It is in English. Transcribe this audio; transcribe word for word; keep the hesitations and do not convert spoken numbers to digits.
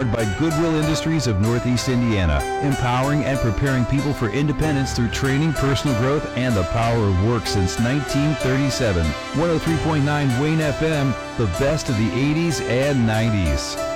powered by Goodwill Industries of Northeast Indiana, empowering and preparing people for independence through training, personal growth, and the power of work since nineteen thirty-seven. one oh three point nine Wayne F M, the best of the eighties and nineties.